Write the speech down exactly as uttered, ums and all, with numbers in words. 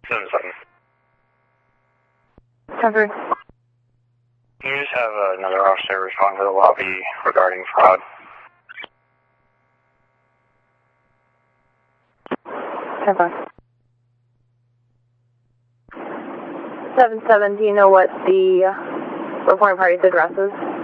seven seven. Cover. Can you just have uh, another officer respond to the lobby regarding fraud? Cover. seven seven, do you know what the uh, reporting party's address is?